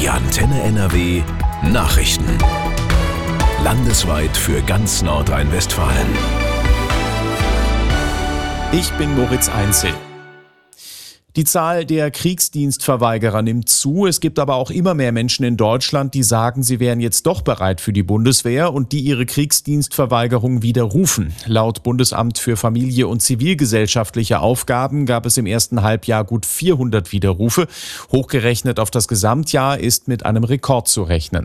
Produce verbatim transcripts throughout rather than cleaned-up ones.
Die Antenne N R W Nachrichten. Landesweit für ganz Nordrhein-Westfalen. Ich bin Moritz Einzel. Die Zahl der Kriegsdienstverweigerer nimmt zu. Es gibt aber auch immer mehr Menschen in Deutschland, die sagen, sie wären jetzt doch bereit für die Bundeswehr und die ihre Kriegsdienstverweigerung widerrufen. Laut Bundesamt für Familie und zivilgesellschaftliche Aufgaben gab es im ersten Halbjahr gut vierhundert Widerrufe. Hochgerechnet auf das Gesamtjahr ist mit einem Rekord zu rechnen.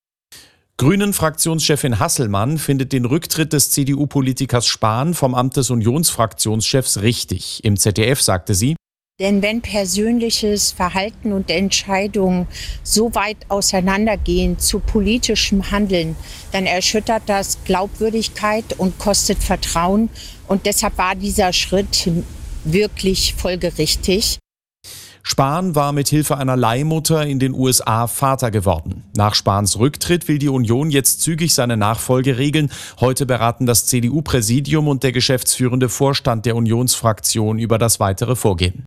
Grünen-Fraktionschefin Hasselmann findet den Rücktritt des C D U-Politikers Spahn vom Amt des Unionsfraktionschefs richtig. Im Z D F sagte sie: Denn wenn persönliches Verhalten und Entscheidungen so weit auseinandergehen zu politischem Handeln, dann erschüttert das Glaubwürdigkeit und kostet Vertrauen. Und deshalb war dieser Schritt wirklich folgerichtig. Spahn war mit Hilfe einer Leihmutter in den U S A Vater geworden. Nach Spahns Rücktritt will die Union jetzt zügig seine Nachfolge regeln. Heute beraten das C D U-Präsidium und der geschäftsführende Vorstand der Unionsfraktion über das weitere Vorgehen.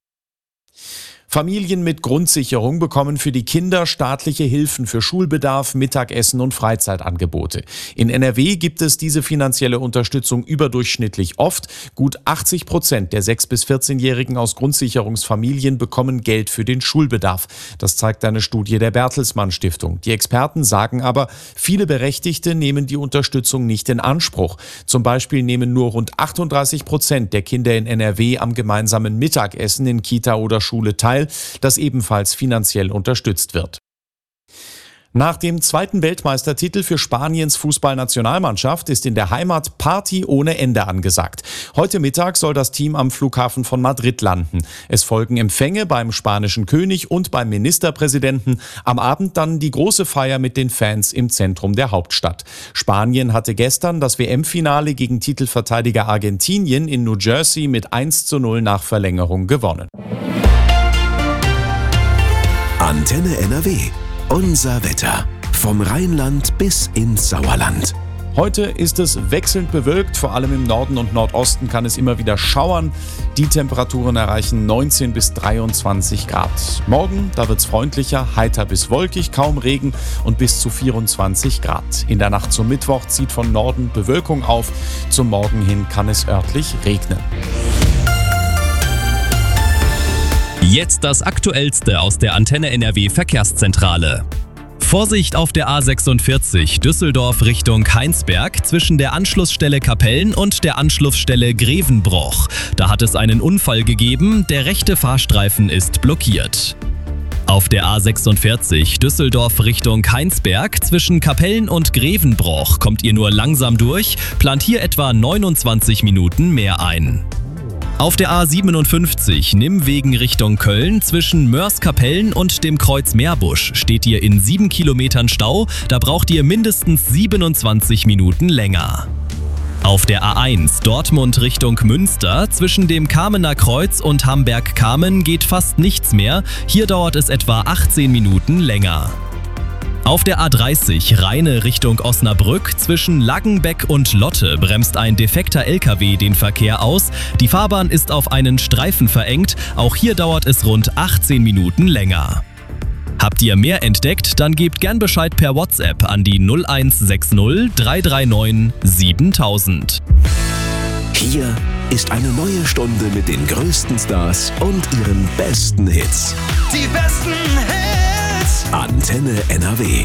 Familien mit Grundsicherung bekommen für die Kinder staatliche Hilfen für Schulbedarf, Mittagessen und Freizeitangebote. In N R W gibt es diese finanzielle Unterstützung überdurchschnittlich oft. Gut achtzig Prozent der sechs- bis vierzehnjährigen aus Grundsicherungsfamilien bekommen Geld für den Schulbedarf. Das zeigt eine Studie der Bertelsmann Stiftung. Die Experten sagen aber, viele Berechtigte nehmen die Unterstützung nicht in Anspruch. Zum Beispiel nehmen nur rund achtunddreißig Prozent der Kinder in N R W am gemeinsamen Mittagessen in Kita oder Schule teil, das ebenfalls finanziell unterstützt wird. Nach dem zweiten Weltmeistertitel für Spaniens Fußballnationalmannschaft ist in der Heimat Party ohne Ende angesagt. Heute Mittag soll das Team am Flughafen von Madrid landen. Es folgen Empfänge beim spanischen König und beim Ministerpräsidenten. Am Abend dann die große Feier mit den Fans im Zentrum der Hauptstadt. Spanien hatte gestern das W M-Finale gegen Titelverteidiger Argentinien in New Jersey mit eins zu null nach Verlängerung gewonnen. Antenne N R W. Unser Wetter. Vom Rheinland bis ins Sauerland. Heute ist es wechselnd bewölkt, vor allem im Norden und Nordosten kann es immer wieder schauern. Die Temperaturen erreichen neunzehn bis dreiundzwanzig Grad. Morgen, da wird es freundlicher, heiter bis wolkig, kaum Regen und bis zu vierundzwanzig Grad. In der Nacht zum Mittwoch zieht von Norden Bewölkung auf. Zum Morgen hin kann es örtlich regnen. Jetzt das Aktuellste aus der Antenne N R W Verkehrszentrale. Vorsicht auf der A sechsundvierzig Düsseldorf Richtung Heinsberg zwischen der Anschlussstelle Kapellen und der Anschlussstelle Grevenbroich. Da hat es einen Unfall gegeben, der rechte Fahrstreifen ist blockiert. Auf der A sechsundvierzig Düsseldorf Richtung Heinsberg zwischen Kapellen und Grevenbroich kommt ihr nur langsam durch, plant hier etwa neunundzwanzig Minuten mehr ein. Auf der A siebenundfünfzig Nimmwegen Richtung Köln zwischen Mörs-Kapellen und dem Kreuz Meerbusch steht ihr in sieben Kilometern Stau, da braucht ihr mindestens siebenundzwanzig Minuten länger. Auf der A eins Dortmund Richtung Münster zwischen dem Kamener Kreuz und Hamberg-Kamen geht fast nichts mehr, hier dauert es etwa achtzehn Minuten länger. Auf der A dreißig Rheine Richtung Osnabrück zwischen Laggenbeck und Lotte bremst ein defekter L K W den Verkehr aus. Die Fahrbahn ist auf einen Streifen verengt, auch hier dauert es rund achtzehn Minuten länger. Habt ihr mehr entdeckt, dann gebt gern Bescheid per WhatsApp an die null eins sechs null drei drei neun siebentausend. Hier ist eine neue Stunde mit den größten Stars und ihren besten Hits. Die besten Hits. Antenne N R W.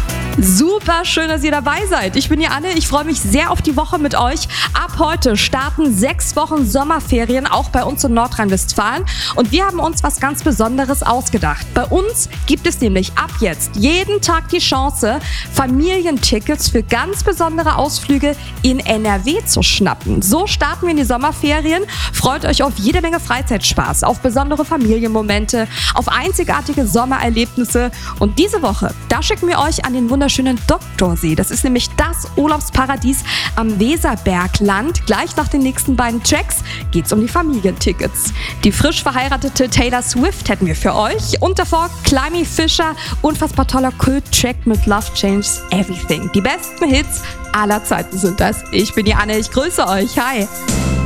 Super schön, dass ihr dabei seid. Ich bin die Anne, ich freue mich sehr auf die Woche mit euch. Ab heute starten sechs Wochen Sommerferien, auch bei uns in Nordrhein-Westfalen. Und wir haben uns was ganz Besonderes ausgedacht. Bei uns gibt es nämlich ab jetzt jeden Tag die Chance, Familientickets für ganz besondere Ausflüge in N R W zu schnappen. So starten wir in die Sommerferien. Freut euch auf jede Menge Freizeitspaß, auf besondere Familienmomente, auf einzigartige Sommererlebnisse. Und diese Woche, da schicken wir euch an den wunderschönen Doktorsee. Das ist nämlich das Urlaubsparadies am Weserbergland. Gleich nach den nächsten beiden Tracks geht's um die Familientickets. Die frisch verheiratete Taylor Swift hätten wir für euch. Und davor Climby Fisher, unfassbar toller Kult-Track mit Love Changes Everything. Die besten Hits aller Zeiten sind das. Ich bin die Anne, ich grüße euch. Hi!